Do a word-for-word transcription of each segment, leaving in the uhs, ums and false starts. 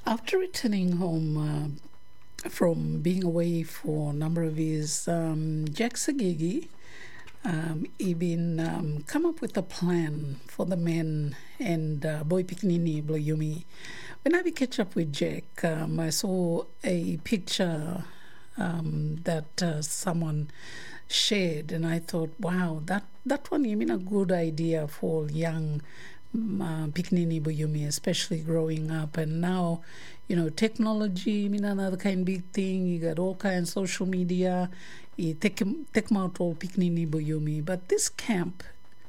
After returning home uh, from being away for a number of years, um, Jack Sagigi, um, he been um, come up with a plan for the men and uh, Boy Pikinini Blayumi. When I be catch up with Jack, um, I saw a picture um, that uh, someone shared, and I thought, wow, that that one you mean a good idea for young uh, Pikinini Blayumi, especially growing up. And now, you know, technology, I mean, another kind of big thing. You got all kinds of social media. You take him, take him out all Pikinini Blayumi. But this camp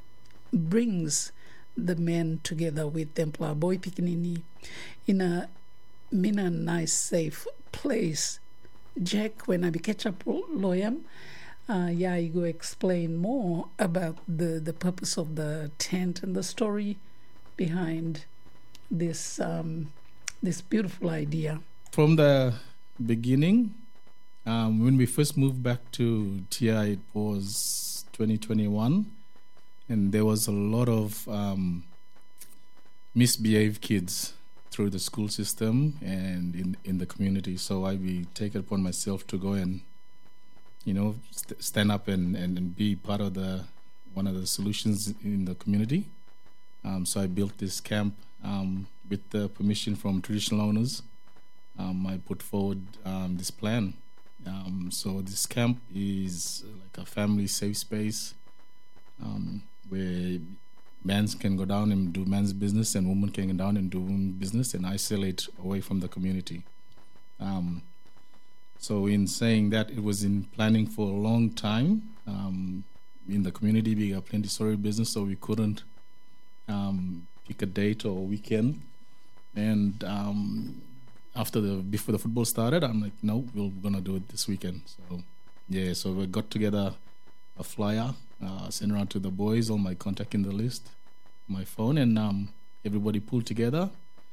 brings the men together with Templar Boy Pikinini in a, in a nice, safe place. Jack, when I be catch up Loyam, uh, yeah, you go explain more about the, the purpose of the tent and the story behind this um, this beautiful idea. From the beginning, um, when we first moved back to T I, it was twenty twenty-one, and there was a lot of um, misbehaved kids through the school system and in in the community. So I we take it upon myself to go and, you know, st- stand up and, and, and be part of the one of the solutions in the community. Um, so I built this camp um, with the permission from traditional owners. Um, I put forward um, this plan. Um, so this camp is like a family safe space um, where men can go down and do men's business and women can go down and do women's business and isolate away from the community. Um, so in saying that, it was in planning for a long time. Um, in the community, we got plenty story business, so we couldn't um, pick a date or a weekend. And um, after the before the football started, I'm like, no, we're gonna do it this weekend. So yeah, so we got together a flyer, uh, sent around to the boys, all my contact in the list, my phone, and um, everybody pulled together.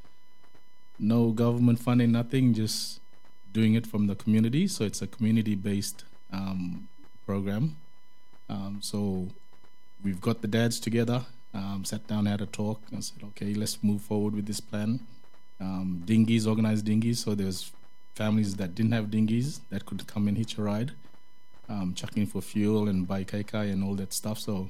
No government funding, nothing, just doing it from the community. So it's a community-based um, program. Um, so we've got the dads together, um, sat down, had a talk, and said, okay, let's move forward with this plan. Um, dinghies, organized dinghies. So there's families that didn't have dinghies that could come and hitch a ride, um, chuck in for fuel and buy kai kai and all that stuff. So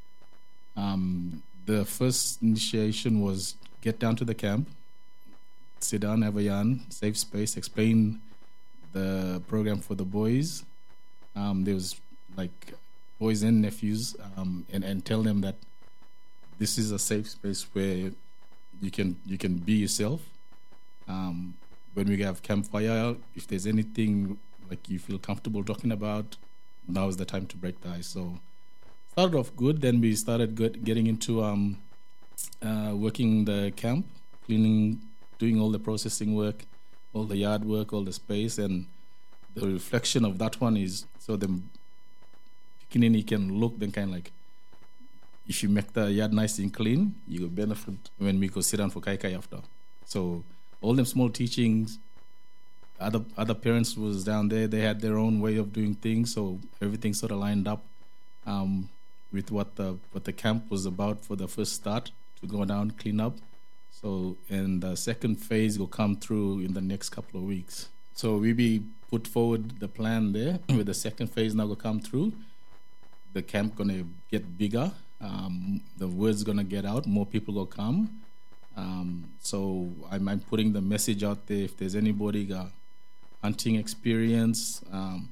um, the first initiation was get down to the camp, sit down, have a yarn, safe space, explain the program for the boys. Um, there was like boys and nephews, um, and, and tell them that this is a safe space where you can you can be yourself. Um, when we have campfire, if there's anything like you feel comfortable talking about, now is the time to break the ice. So started off good. Then we started get, getting into um, uh, working the camp, cleaning, doing all the processing work, all the yard work, all the space, and the reflection of that one is so the Pikinini can look then kind of like, if you make the yard nice and clean, you will benefit when we go sit down for kai kai after. So all them small teachings, other other parents was down there, they had their own way of doing things, so everything sort of lined up um, with what the what the camp was about for the first start, to go down, clean up. So, and the second phase will come through in the next couple of weeks. So we be put forward the plan there with the second phase now will come through. The camp gonna get bigger. Um, the word's gonna get out. More people will come. Um, so I'm, I'm putting the message out there. If there's anybody got hunting experience, um,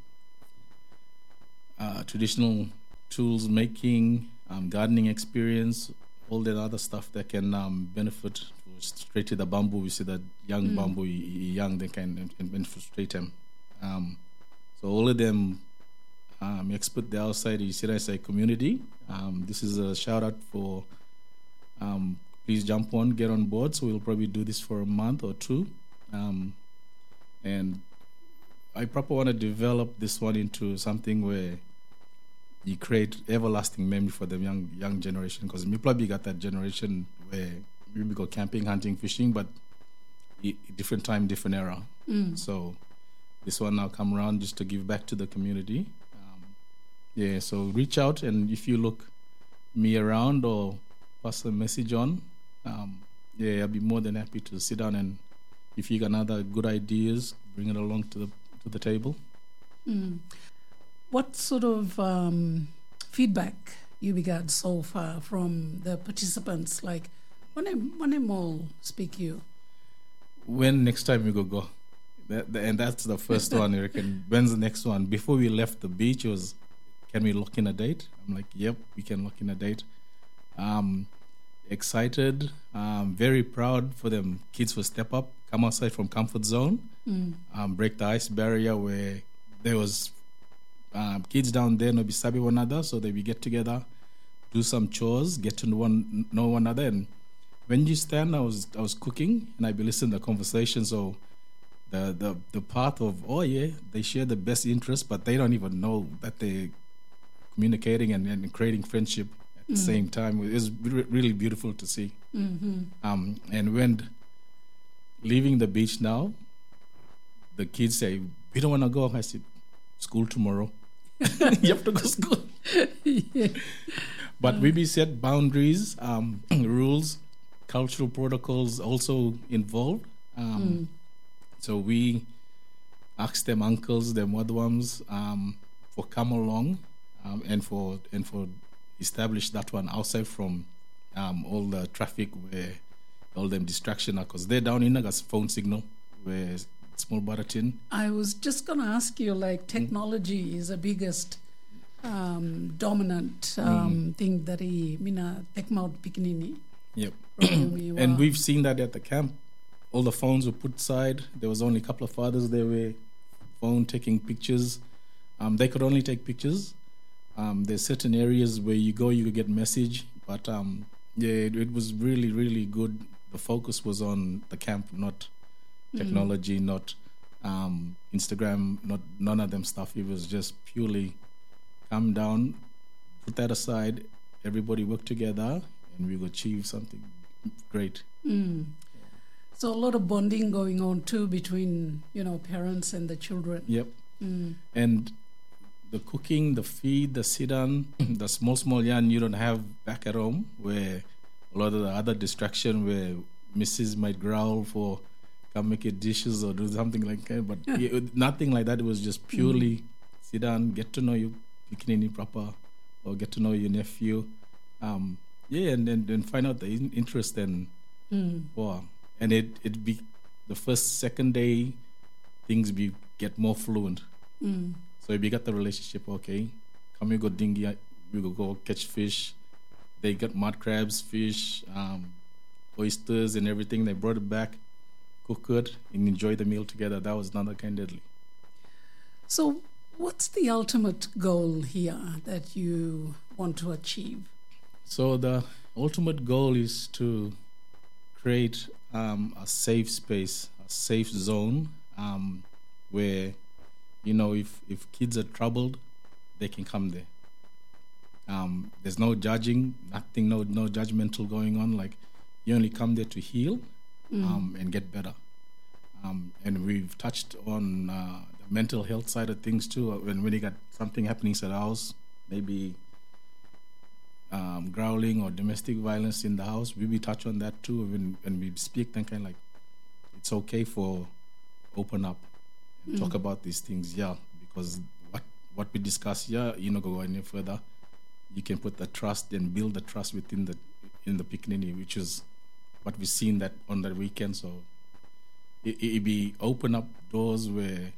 uh, traditional tools making, um, gardening experience, all that other stuff that can um, benefit straight to the bamboo. We see that young mm. bamboo, young, they can benefit them. Um, so all of them um, expert the outside you see as a community. Um, this is a shout out for um, please jump on, get on board. So we'll probably do this for a month or two. Um, and I probably want to develop this one into something where you create everlasting memory for the young young generation, because we probably got that generation where we go camping, hunting, fishing, but different time, different era. Mm. So this one now come around just to give back to the community. Um, yeah, so reach out, and if you look me around or pass a message on, um, yeah, I'll be more than happy to sit down and if you got another good ideas, bring it along to the to the table. Mm. What sort of um, feedback you got so far from the participants? Like, when when more speak you? When next time we go go? That, and that's the first one. I reckon. When's the next one? Before we left the beach, it was, can we lock in a date? I'm like, yep, we can lock in a date. Um, excited, um, very proud for them kids to step up, come outside from comfort zone, mm. um, break the ice barrier where there was um, kids down there no be sabi one another, so they we get together, do some chores, get to know one know one another. And when you stand, I was I was cooking and I be listening to the conversation. So the the the path of oh yeah, they share the best interest, but they don't even know that they're communicating and, and creating friendship at the mm. same time. It was re- really beautiful to see. Mm-hmm. Um, and when leaving the beach now, the kids say, "We don't want to go." I said, "School tomorrow." You have to go to school. Yeah. But we be set boundaries, um, rules, cultural protocols also involved. Um, mm. So we ask them uncles, them wadwams, um, for come along, um, and for and for establish that one outside from um, all the traffic where all them distraction are, because they're down in a phone signal where small Baratin. I was just going to ask you, like, technology mm. is the biggest um, dominant um, mm. thing that he mina tekmaut pikinini. Yep. And we've seen that at the camp. All the phones were put aside. There was only a couple of fathers there with phone taking pictures. Um, they could only take pictures. Um, there's certain areas where you go, you could get message. But um, yeah, it, it was really, really good. The focus was on the camp, not technology, mm. not um, Instagram, not none of them stuff. It was just purely come down, put that aside, everybody work together, and we will achieve something great. Mm. So a lot of bonding going on too between, you know, parents and the children. Yep. Mm. And the cooking, the feed, the sit-down, the small, small yarn you don't have back at home, where a lot of the other distraction where Missus might growl for come make your dishes or do something like that. But it, nothing like that. It was just purely mm. sit down, get to know your pikinini proper, or get to know your nephew. Um, yeah, and then and find out the in- interest and mm. wow. And it it be the first second day, things be get more fluent. Mm. So if you got the relationship, okay, come we go dinghy, we go go catch fish. They got mud crabs, fish, um, oysters, and everything. They brought it back, cook it, and enjoy the meal together. That was another kind of deadly. So, what's the ultimate goal here that you want to achieve? So the ultimate goal is to create um, a safe space, a safe zone um, where, you know, if, if kids are troubled, they can come there. Um, there's no judging, nothing, no no judgmental going on. Like, you only come there to heal mm. um, and get better. Um, and we've touched on uh, the mental health side of things too. When when you got something happening at the house, maybe um, growling or domestic violence in the house, we we touch on that too. When when we speak, then kind of like it's okay for open up and mm. talk about these things. Yeah, because what what we discuss here, you know, go any further. You can put the trust and build the trust within the in the pikinini, which is what we've seen that on the weekend. So it it be open up doors where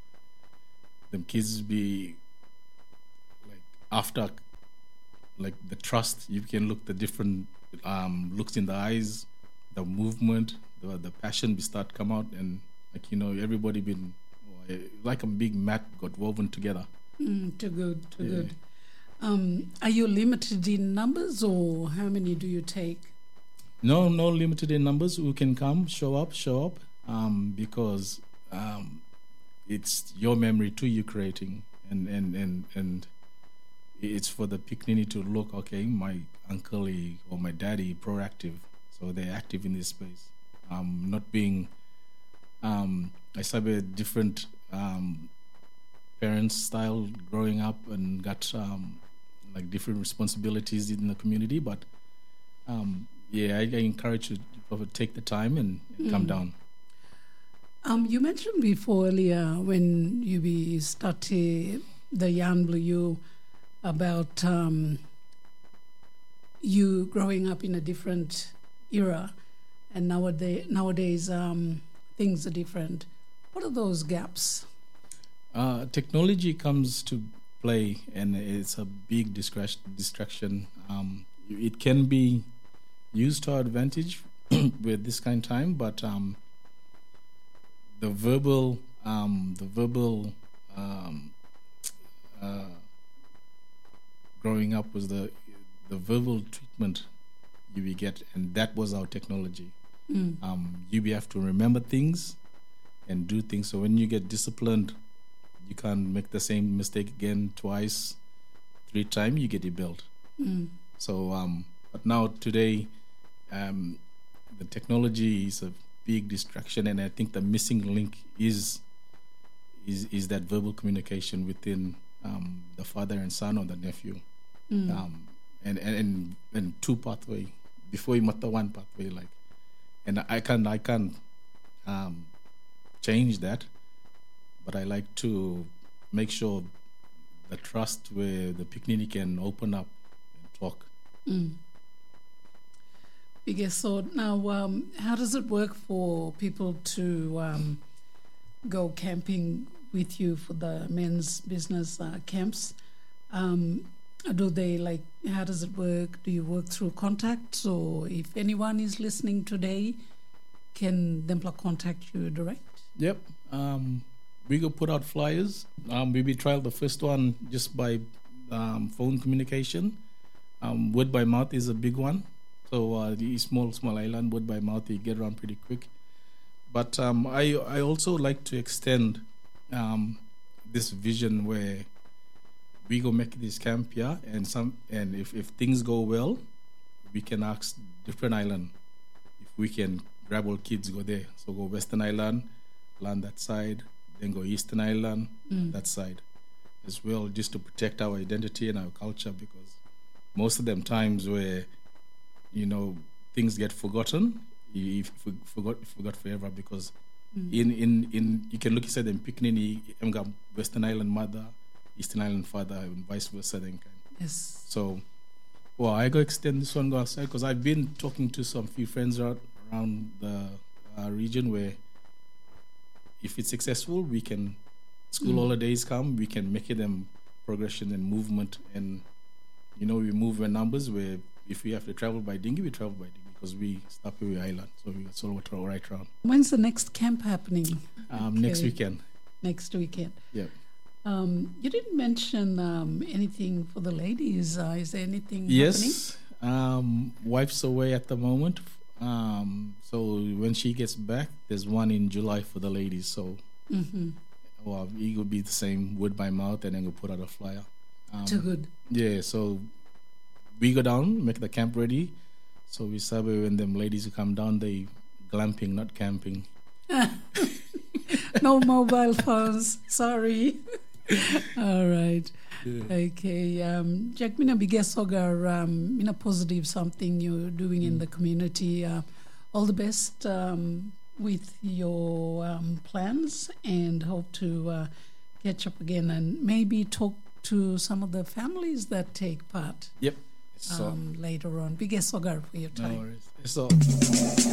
them kids be like after like the trust. You can look the different um, looks in the eyes, the movement, the the passion be start come out, and like you know everybody been like a big mat got woven together. Mm, too good, too yeah. good. Um, are you limited in numbers, or how many do you take? No, no limited in numbers. Who can come, show up, show up, um, because um, it's your memory too you're creating, and, and, and, and it's for the pikinini to look, okay, my uncle or my daddy proactive, so they're active in this space. Um, not being, um, I saw a different um, parents' style growing up and got um, like different responsibilities in the community, but um, yeah, I, I encourage you to take the time and, and mm. come down. Um, you mentioned before earlier when you be started the Yarn Blue You about um, you growing up in a different era, and nowadays nowadays um, things are different. What are those gaps? Uh, technology comes to play, and it's a big distraction. distraction. Um, it can be used to our advantage with this kind of time, but um, the verbal, um, the verbal um, uh, growing up was the the verbal treatment you will get, and that was our technology. Mm. Um, you have to remember things and do things. So when you get disciplined, you can't make the same mistake again twice, three times. You get it built. Mm. So, um, but now today, um, the technology is a big distraction, and I think the missing link is is is that verbal communication within um, the father and son or the nephew, mm. um, and, and and and two pathway before you matter one pathway like, and I can I can um, change that, but I like to make sure the trust where the picnic can open up and talk. Mm. Yes, so now um, how does it work for people to um, go camping with you for the men's business uh, camps? Um, do they like, how does it work? Do you work through contacts, or if anyone is listening today, can Dempla contact you direct? Yep. Um, we go put out flyers. Um, we will trial the first one just by um, phone communication. Um, word by mouth is a big one. So uh, the small, small island, word by mouth, you get around pretty quick. But um, I, I also like to extend um, this vision where we go make this camp here, and some, and if, if things go well, we can ask different island if we can grab all kids, go there. So go Western Island, land that side, then go Eastern Island, mm. that side as well, just to protect our identity and our culture, because most of them times where, you know, things get forgotten, you forgot forgot forever, because mm. in, in, in you can look inside them picnic, you got Western Island mother, Eastern Island father, and vice versa. Then yes. So, well, I go extend this one go outside, because I've been talking to some few friends around, around the uh, region where, if it's successful, we can, school mm. holidays come, we can make it them progression and movement, and you know, we move in numbers where if we have to travel by dinghy, we travel by dinghy, because we stop every island, so we it's all right around. When's the next camp happening? Um, okay. Next weekend. Next weekend. Yeah. Um, you didn't mention um, anything for the ladies. Uh, is there anything yes, happening? Um, wife's away at the moment. Um, so when she gets back, there's one in July for the ladies. So, mm-hmm. well, it will be the same word by mouth, and then we'll put out a flyer. Um, Too good. Yeah, so we go down, make the camp ready. So we say when them ladies who come down, they glamping, not camping. No mobile phones. Sorry. All right. Yeah. Okay. Um, Jack, mina biggest sogar, um, mina positive something you're doing mm. in the community. Uh, all the best um, with your um, plans, and hope to uh, catch up again and maybe talk to some of the families that take part. Yep. So. Um, later on. Biggest sogar for your time. No worries. So.